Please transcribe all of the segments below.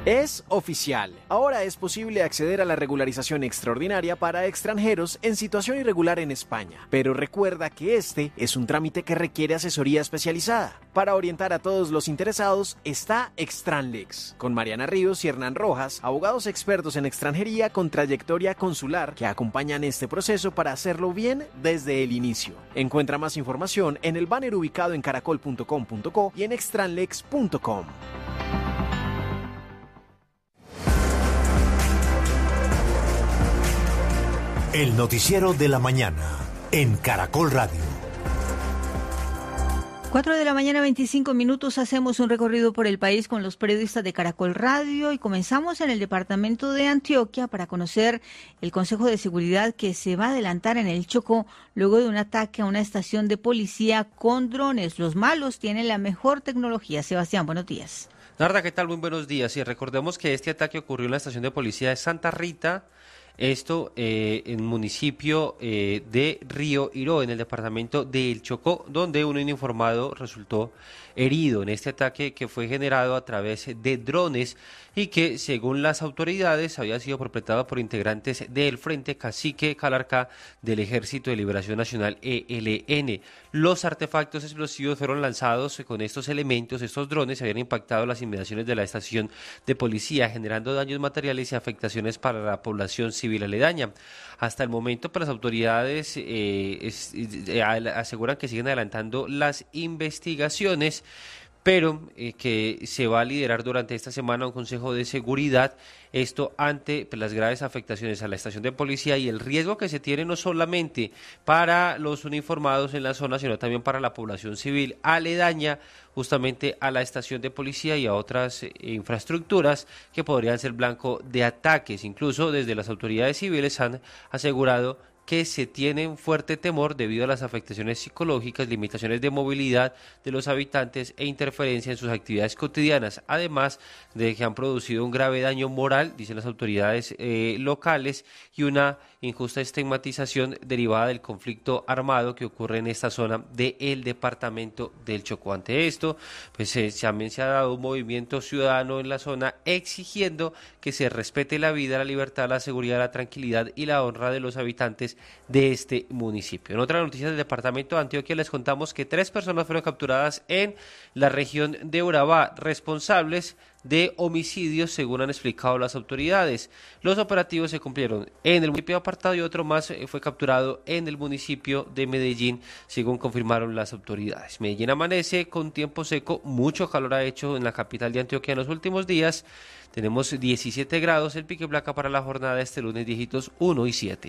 Es oficial. Ahora es posible acceder a la regularización extraordinaria para extranjeros en situación irregular en España. Pero recuerda que este es un trámite que requiere asesoría especializada. Para orientar a todos los interesados está Extranlex, con Mariana Ríos y Hernán Rojas, abogados expertos en extranjería con trayectoria consular que acompañan este proceso para hacerlo bien desde el inicio. Encuentra más información en el banner ubicado en caracol.com.co y en extranlex.com. El noticiero de la mañana en Caracol Radio. 4 de la mañana, 25 minutos. Hacemos un recorrido por el país con los periodistas de Caracol Radio y comenzamos en el departamento de Antioquia para conocer el Consejo de Seguridad que se va a adelantar en el Chocó luego de un ataque a una estación de policía con drones. Los malos tienen la mejor tecnología. Sebastián, buenos días. Narda, ¿qué tal? Muy buenos días. Y recordemos que este ataque ocurrió en la estación de policía de Santa Rita. Esto en el municipio de Río Iró, en el departamento del Chocó, donde un uniformado resultó herido en este ataque que fue generado a través de drones y que, según las autoridades, había sido perpetrado por integrantes del Frente Cacique Calarcá del Ejército de Liberación Nacional ELN. Los artefactos explosivos fueron lanzados con estos elementos, estos drones habían impactado las inmediaciones de la estación de policía, generando daños materiales y afectaciones para la población civil aledaña. Hasta el momento, pues, las autoridades aseguran que siguen adelantando las investigaciones, pero que se va a liderar durante esta semana un Consejo de Seguridad, esto ante las graves afectaciones a la estación de policía y el riesgo que se tiene no solamente para los uniformados en la zona, sino también para la población civil aledaña justamente a la estación de policía y a otras infraestructuras que podrían ser blanco de ataques. Incluso desde las autoridades civiles han asegurado que se tiene un fuerte temor debido a las afectaciones psicológicas, limitaciones de movilidad de los habitantes e interferencia en sus actividades cotidianas, además de que han producido un grave daño moral, dicen las autoridades locales, y una injusta estigmatización derivada del conflicto armado que ocurre en esta zona del departamento del Chocó. Ante esto, pues también se ha dado un movimiento ciudadano en la zona exigiendo que se respete la vida, la libertad, la seguridad, la tranquilidad y la honra de los habitantes de este municipio. En otras noticias del departamento de Antioquia les contamos que 3 personas fueron capturadas en la región de Urabá, responsables de homicidios, según han explicado las autoridades. Los operativos se cumplieron en el municipio apartado y otro más fue capturado en el municipio de Medellín, según confirmaron las autoridades. Medellín amanece con tiempo seco, mucho calor ha hecho en la capital de Antioquia en los últimos días. Tenemos 17 grados, el pico y placa para la jornada este lunes, dígitos 1 y 7.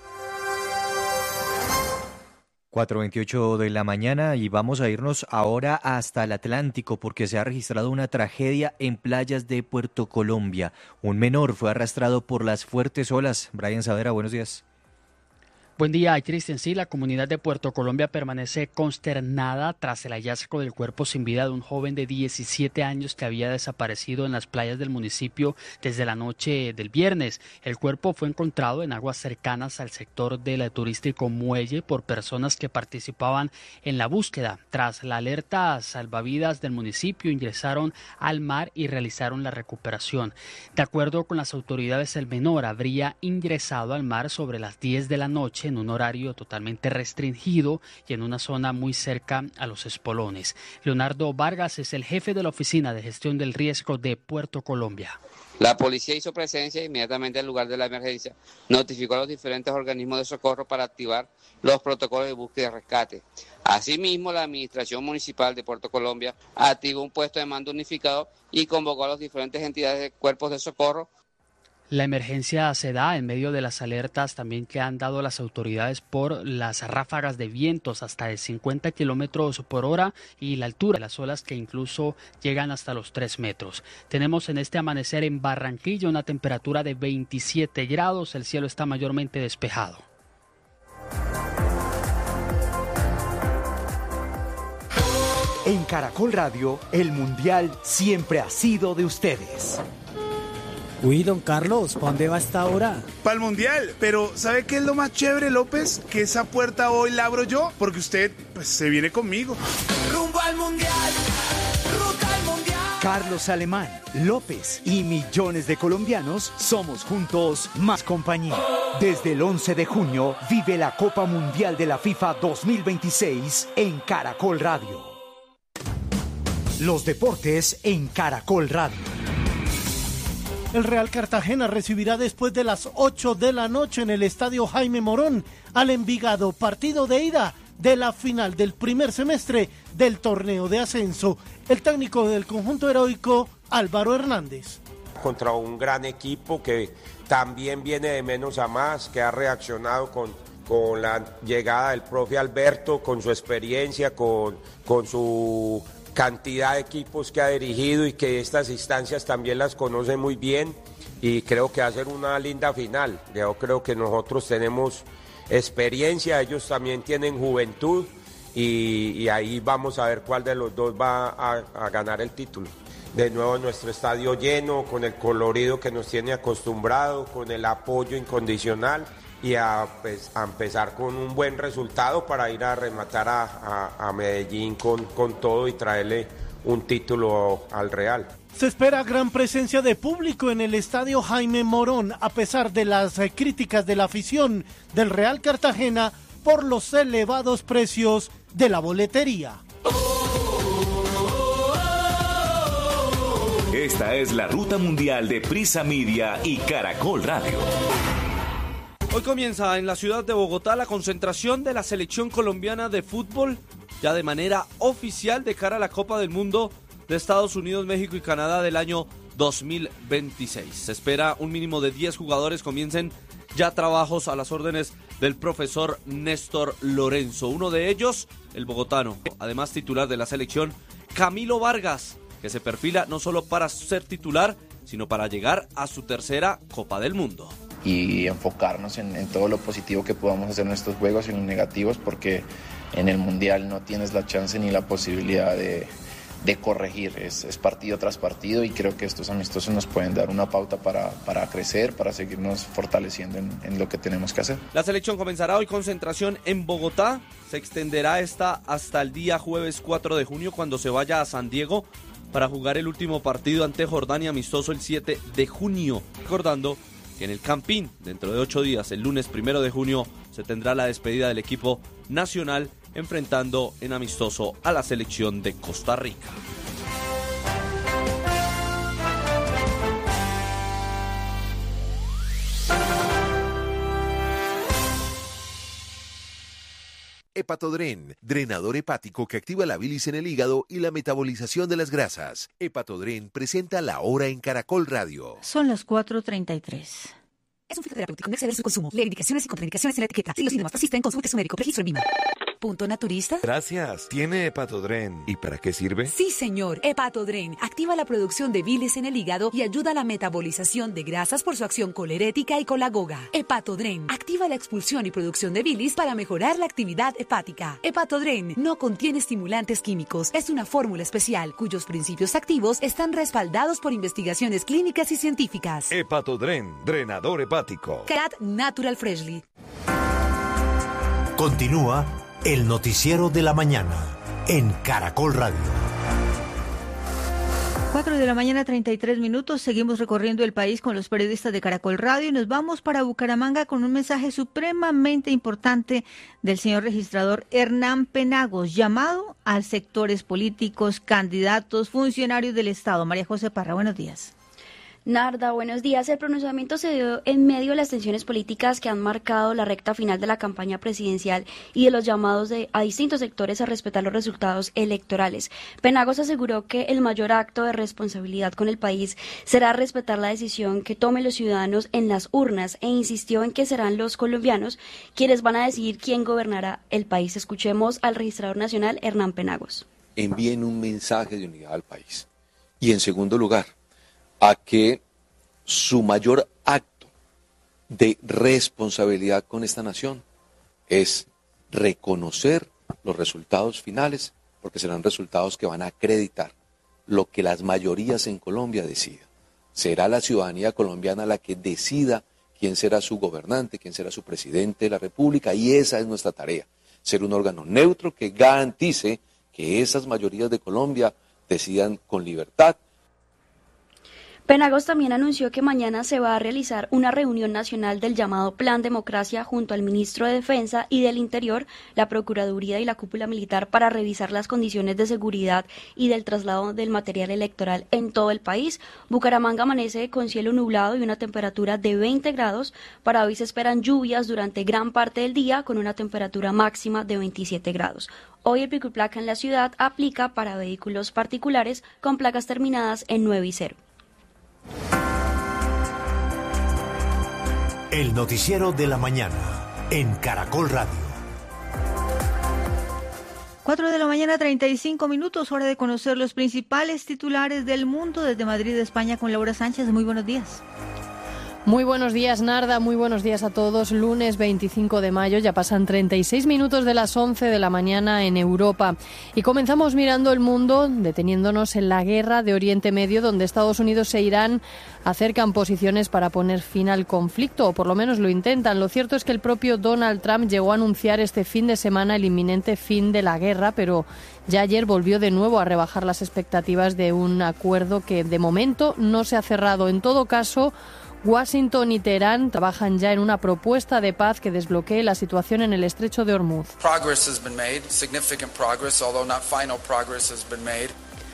4:28 de la mañana y vamos a irnos ahora hasta el Atlántico porque se ha registrado una tragedia en playas de Puerto Colombia. Un menor fue arrastrado por las fuertes olas. Brian Savera, buenos días. Buen día, Cristian. Sí, la comunidad de Puerto Colombia permanece consternada tras el hallazgo del cuerpo sin vida de un joven de 17 años que había desaparecido en las playas del municipio desde la noche del viernes. El cuerpo fue encontrado en aguas cercanas al sector del turístico Muelle por personas que participaban en la búsqueda. Tras la alerta, salvavidas del municipio ingresaron al mar y realizaron la recuperación. De acuerdo con las autoridades, el menor habría ingresado al mar sobre las 10 de la noche en un horario totalmente restringido y en una zona muy cerca a los espolones. Leonardo Vargas es el jefe de la Oficina de Gestión del Riesgo de Puerto Colombia. La policía hizo presencia inmediatamente al lugar de la emergencia, notificó a los diferentes organismos de socorro para activar los protocolos de búsqueda y rescate. Asimismo, la Administración Municipal de Puerto Colombia activó un puesto de mando unificado y convocó a las diferentes entidades de cuerpos de socorro. La emergencia se da en medio de las alertas también que han dado las autoridades por las ráfagas de vientos hasta de 50 kilómetros por hora y la altura de las olas que incluso llegan hasta los 3 metros. Tenemos en este amanecer en Barranquilla una temperatura de 27 grados, el cielo está mayormente despejado. En Caracol Radio, el Mundial siempre ha sido de ustedes. Uy, don Carlos, ¿para dónde va hasta ahora? Para el Mundial, pero ¿sabe qué es lo más chévere, López? Que esa puerta hoy la abro yo, porque usted, pues, se viene conmigo. Rumbo al Mundial, ruta al Mundial. Carlos Alemán, López y millones de colombianos somos juntos más compañía. Desde el 11 de junio vive la Copa Mundial de la FIFA 2026 en Caracol Radio. Los deportes en Caracol Radio. El Real Cartagena recibirá después de las 8 de la noche en el Estadio Jaime Morón al Envigado, partido de ida de la final del primer semestre del torneo de ascenso. El técnico del conjunto heroico, Álvaro Hernández. Contra un gran equipo que también viene de menos a más, que ha reaccionado con la llegada del profe Alberto, con su experiencia, con su cantidad de equipos que ha dirigido y que estas instancias también las conoce muy bien, y creo que va a ser una linda final. Yo creo que nosotros tenemos experiencia, ellos también tienen juventud, y ahí vamos a ver cuál de los dos va a ganar el título. De nuevo nuestro estadio lleno, con el colorido que nos tiene acostumbrado, con el apoyo incondicional, y a empezar con un buen resultado para ir a rematar a Medellín con todo y traerle un título al Real. Se espera gran presencia de público en el Estadio Jaime Morón, a pesar de las críticas de la afición del Real Cartagena por los elevados precios de la boletería. Esta es la ruta mundial de Prisa Media y Caracol Radio. Hoy comienza en la ciudad de Bogotá la concentración de la selección colombiana de fútbol, ya de manera oficial de cara a la Copa del Mundo de Estados Unidos, México y Canadá del año 2026. Se espera un mínimo de 10 jugadores comiencen ya trabajos a las órdenes del profesor Néstor Lorenzo. Uno de ellos, el bogotano, además titular de la selección, Camilo Vargas, que se perfila no solo para ser titular, sino para llegar a su tercera Copa del Mundo. Y enfocarnos en todo lo positivo que podamos hacer en estos juegos y en los negativos, porque en el Mundial no tienes la chance ni la posibilidad de corregir, es partido tras partido, y creo que estos amistosos nos pueden dar una pauta para crecer, para seguirnos fortaleciendo en lo que tenemos que hacer. La selección comenzará hoy concentración en Bogotá, se extenderá esta hasta el día jueves 4 de junio cuando se vaya a San Diego para jugar el último partido ante Jordania amistoso el 7 de junio, recordando que en el Campín, dentro de 8 días, el lunes 1 de junio, se tendrá la despedida del equipo nacional, enfrentando en amistoso a la selección de Costa Rica. Hepatodren, drenador hepático que activa la bilis en el hígado y la metabolización de las grasas. Hepatodren presenta La Hora en Caracol Radio. Son las 4:33. Es un fitoterapéutico, no exceder su consumo. Lee indicaciones y contraindicaciones en la etiqueta. Si los síntomas persisten, consulte a su médico. Registro en VIMA. ¿Punto naturista? Gracias. ¿Tiene Hepatodren? ¿Y para qué sirve? Sí, señor. Hepatodren activa la producción de bilis en el hígado y ayuda a la metabolización de grasas por su acción colerética y colagoga. Hepatodren activa la expulsión y producción de bilis para mejorar la actividad hepática. Hepatodren no contiene estimulantes químicos. Es una fórmula especial cuyos principios activos están respaldados por investigaciones clínicas y científicas. Hepatodren, drenador hepático. Cat Natural Freshly. Continúa el noticiero de la mañana en Caracol Radio. 4 de la mañana, 33 minutos. Seguimos recorriendo el país con los periodistas de Caracol Radio y nos vamos para Bucaramanga con un mensaje supremamente importante del señor registrador Hernán Penagos, llamado a sectores políticos, candidatos, funcionarios del Estado. María José Parra, buenos días. Narda, buenos días. El pronunciamiento se dio en medio de las tensiones políticas que han marcado la recta final de la campaña presidencial y de los llamados a distintos sectores a respetar los resultados electorales. Penagos aseguró que el mayor acto de responsabilidad con el país será respetar la decisión que tomen los ciudadanos en las urnas e insistió en que serán los colombianos quienes van a decidir quién gobernará el país. Escuchemos al registrador nacional Hernán Penagos. Envíen un mensaje de unidad al país. Y en segundo lugar, a que su mayor acto de responsabilidad con esta nación es reconocer los resultados finales, porque serán resultados que van a acreditar lo que las mayorías en Colombia decidan. Será la ciudadanía colombiana la que decida quién será su gobernante, quién será su presidente de la República, y esa es nuestra tarea, ser un órgano neutro que garantice que esas mayorías de Colombia decidan con libertad Penagos también anunció que mañana se va a realizar una reunión nacional del llamado Plan Democracia junto al ministro de Defensa y del Interior, la Procuraduría y la cúpula militar para revisar las condiciones de seguridad y del traslado del material electoral en todo el país. Bucaramanga amanece con cielo nublado y una temperatura de 20 grados. Para hoy se esperan lluvias durante gran parte del día con una temperatura máxima de 27 grados. Hoy el pico y placa en la ciudad aplica para vehículos particulares con placas terminadas en 9 y 0. El noticiero de la mañana en Caracol Radio. 4 de la mañana, 35 minutos, hora de conocer los principales titulares del mundo desde Madrid, España, con Laura Sánchez. Muy buenos días. Muy buenos días, Narda, muy buenos días a todos. Lunes 25 de mayo, ya pasan 36 minutos de las 11 de la mañana en Europa. Y comenzamos mirando el mundo, deteniéndonos en la guerra de Oriente Medio, donde Estados Unidos e Irán acercan posiciones para poner fin al conflicto, o por lo menos lo intentan. Lo cierto es que el propio Donald Trump llegó a anunciar este fin de semana el inminente fin de la guerra, pero ya ayer volvió de nuevo a rebajar las expectativas de un acuerdo que de momento no se ha cerrado. En todo caso, Washington y Teherán trabajan ya en una propuesta de paz que desbloquee la situación en el estrecho de Hormuz. Progress has been made, significant progress, although not final progress has been made.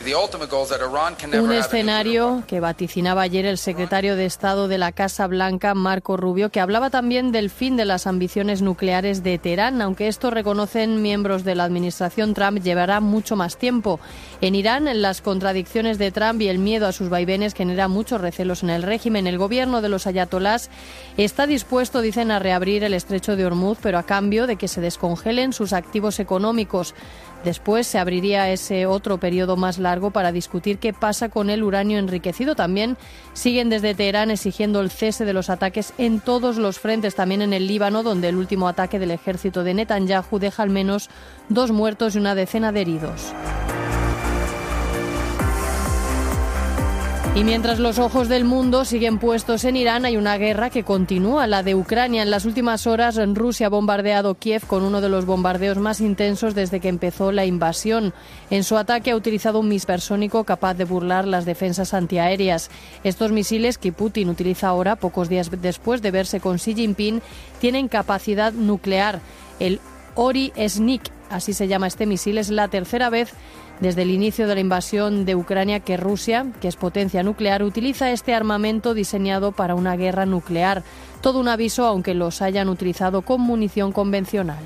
Un escenario que vaticinaba ayer el secretario de Estado de la Casa Blanca, Marco Rubio, que hablaba también del fin de las ambiciones nucleares de Teherán, aunque esto, reconocen miembros de la administración Trump, llevará mucho más tiempo. En Irán, las contradicciones de Trump y el miedo a sus vaivenes generan muchos recelos en el régimen. El gobierno de los ayatolás está dispuesto, dicen, a reabrir el estrecho de Hormuz, pero a cambio de que se descongelen sus activos económicos. Después se abriría ese otro periodo más largo para discutir qué pasa con el uranio enriquecido. También siguen desde Teherán exigiendo el cese de los ataques en todos los frentes, también en el Líbano, donde el último ataque del ejército de Netanyahu deja al menos 2 muertos y una decena de heridos. Y mientras los ojos del mundo siguen puestos en Irán, hay una guerra que continúa, la de Ucrania. En las últimas horas, Rusia ha bombardeado Kiev con uno de los bombardeos más intensos desde que empezó la invasión. En su ataque ha utilizado un misil hipersónico capaz de burlar las defensas antiaéreas. Estos misiles, que Putin utiliza ahora, pocos días después de verse con Xi Jinping, tienen capacidad nuclear. El Ori-Snik, así se llama este misil, es la tercera vez desde el inicio de la invasión de Ucrania que Rusia, que es potencia nuclear, utiliza este armamento diseñado para una guerra nuclear. Todo un aviso, aunque los hayan utilizado con munición convencional.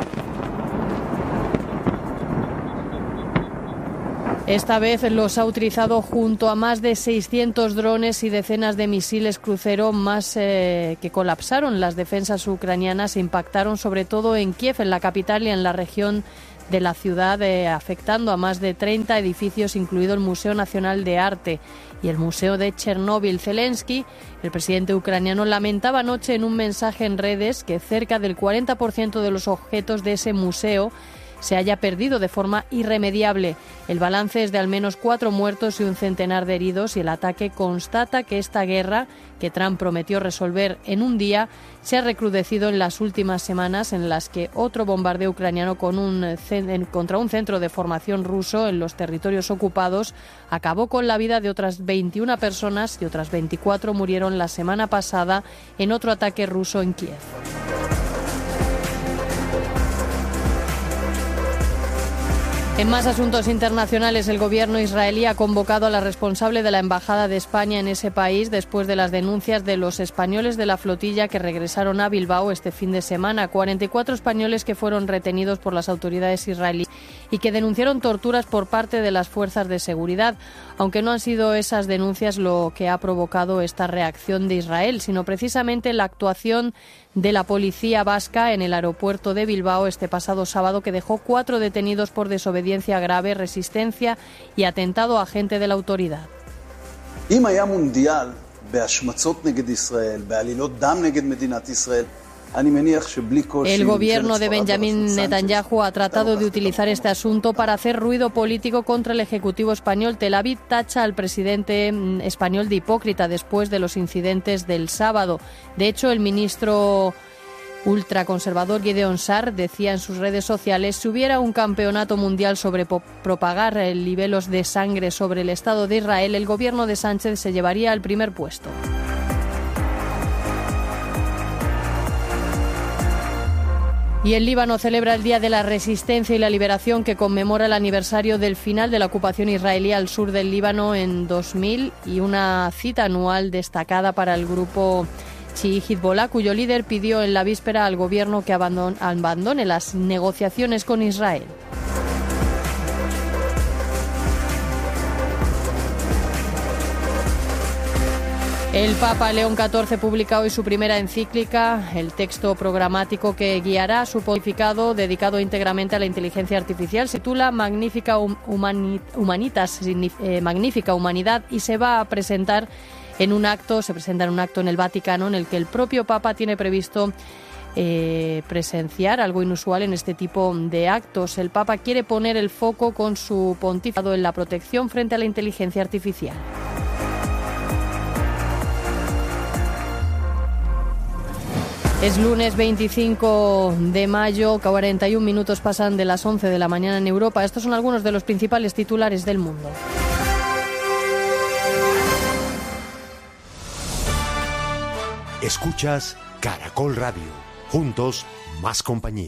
Esta vez los ha utilizado junto a más de 600 drones y decenas de misiles crucero más que colapsaron las defensas ucranianas e impactaron sobre todo en Kiev, en la capital y en la región de la ciudad, afectando a más de 30 edificios, incluido el Museo Nacional de Arte y el Museo de Chernóbil. Zelensky, el presidente ucraniano, lamentaba anoche en un mensaje en redes que cerca del 40% de los objetos de ese museo se haya perdido de forma irremediable. El balance es de al menos 4 muertos y un centenar de heridos, y el ataque constata que esta guerra, que Trump prometió resolver en un día, se ha recrudecido en las últimas semanas, en las que otro bombardeo ucraniano contra un centro de formación ruso en los territorios ocupados acabó con la vida de otras 21 personas y otras 24 murieron la semana pasada en otro ataque ruso en Kiev. En más asuntos internacionales, el gobierno israelí ha convocado a la responsable de la embajada de España en ese país después de las denuncias de los españoles de la flotilla que regresaron a Bilbao este fin de semana. 44 españoles que fueron retenidos por las autoridades israelíes y que denunciaron torturas por parte de las fuerzas de seguridad, aunque no han sido esas denuncias lo que ha provocado esta reacción de Israel, sino precisamente la actuación de la policía vasca en el aeropuerto de Bilbao este pasado sábado, que dejó 4 detenidos por desobediencia grave, resistencia y atentado a agente de la autoridad. אם היה מונדיאל בהשמצות נגד ישראל, בעלילות דם נגד מדינת ישראל, el gobierno de Benjamín Netanyahu ha tratado de utilizar este asunto para hacer ruido político contra el Ejecutivo español. Tel Aviv tacha al presidente español de hipócrita después de los incidentes del sábado. De hecho, el ministro ultraconservador Gideon Sa'ar decía en sus redes sociales: si hubiera un campeonato mundial sobre propagar libelos de sangre sobre el Estado de Israel, el gobierno de Sánchez se llevaría el primer puesto. Y el Líbano celebra el Día de la Resistencia y la Liberación, que conmemora el aniversario del final de la ocupación israelí al sur del Líbano en 2000 y una cita anual destacada para el grupo chií Hezbollah, cuyo líder pidió en la víspera al gobierno que abandone las negociaciones con Israel. El Papa León XIV publica hoy su primera encíclica, el texto programático que guiará su pontificado dedicado íntegramente a la inteligencia artificial. Se titula Magnifica Humanitas, Magnífica Humanidad, y se va a presentar en un acto, en el Vaticano, en el que el propio Papa tiene previsto presenciar, algo inusual en este tipo de actos. El Papa quiere poner el foco con su pontificado en la protección frente a la inteligencia artificial. Es lunes 25 de mayo, 41 minutos pasan de las 11 de la mañana en Europa. Estos son algunos de los principales titulares del mundo. Escuchas Caracol Radio. Juntos, más compañía.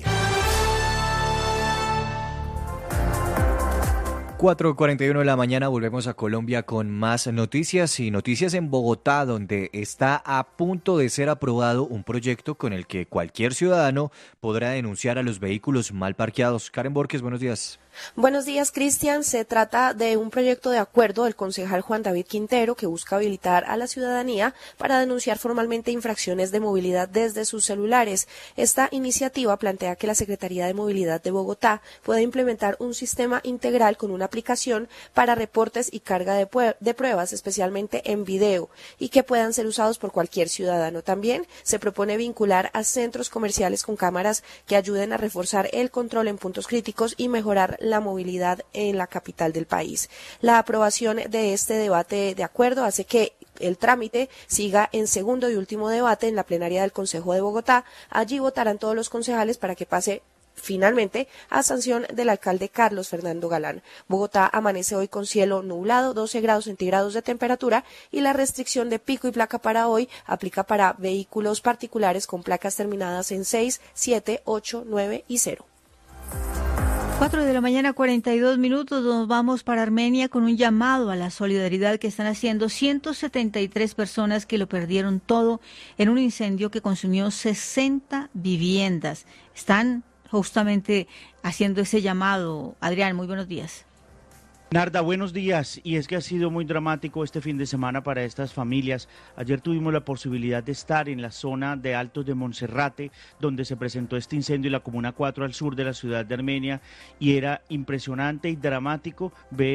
4:41 de la mañana, volvemos a Colombia con más noticias y noticias en Bogotá, donde está a punto de ser aprobado un proyecto con el que cualquier ciudadano podrá denunciar a los vehículos mal parqueados. Karen Borges, buenos días. Buenos días, Cristian. Se trata de un proyecto de acuerdo del concejal Juan David Quintero que busca habilitar a la ciudadanía para denunciar formalmente infracciones de movilidad desde sus celulares. Esta iniciativa plantea que la Secretaría de Movilidad de Bogotá pueda implementar un sistema integral con una aplicación para reportes y carga de pruebas, especialmente en video, y que puedan ser usados por cualquier ciudadano. También se propone vincular a centros comerciales con cámaras que ayuden a reforzar el control en puntos críticos y mejorar la movilidad en la capital del país. La aprobación de este debate de acuerdo hace que el trámite siga en segundo y último debate en la plenaria del Consejo de Bogotá. Allí votarán todos los concejales para que pase finalmente a sanción del alcalde Carlos Fernando Galán. Bogotá amanece hoy con cielo nublado, 12 grados centígrados de temperatura, y la restricción de pico y placa para hoy aplica para vehículos particulares con placas terminadas en 6, 7, 8, 9 y 0. 4 de la mañana, 42 minutos, nos vamos para Armenia con un llamado a la solidaridad que están haciendo 173 personas que lo perdieron todo en un incendio que consumió 60 viviendas. Están justamente haciendo ese llamado. Adrián, muy buenos días. Narda, buenos días. Y es que ha sido muy dramático este fin de semana para estas familias. Ayer tuvimos la posibilidad de estar en la zona de Altos de Monserrate, donde se presentó este incendio en la Comuna 4 al sur de la ciudad de Armenia, y era impresionante y dramático ver